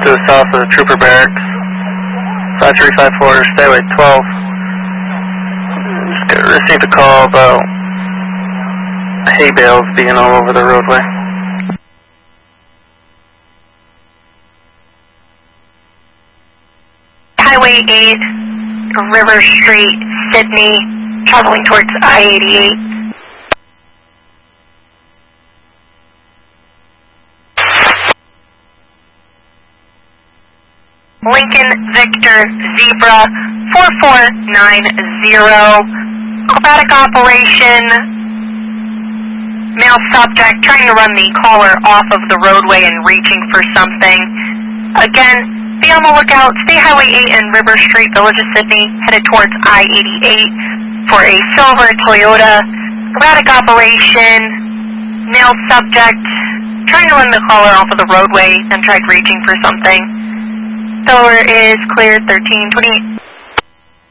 to the south of the Trooper Barracks. 5354, stay away 12. Just received a call about hay bales being all over the roadway. Highway 8, River Street, Sydney, traveling towards I-88. Lincoln Victor Zebra 4490. Erratic operation. Male subject trying to run the caller off of the roadway and reaching for something. Again, be on the lookout. Stay Highway 8 and River Street, Village of Sydney, headed towards I-88 for a silver Toyota. Erratic operation. Male subject trying to run the caller off of the roadway and tried reaching for something. Silver is cleared 1328.